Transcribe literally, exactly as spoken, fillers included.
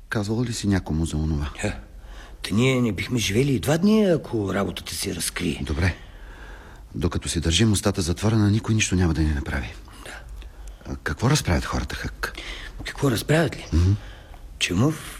Казвала ли си някому за онова? Е, та ние не бихме живели и два дни, ако работата се разкрие. Добре. Докато си държим устата затворена, никой нищо няма да ни направи. Да. А какво разправят хората, Хък? Какво разправят ли? Mm-hmm. Чемов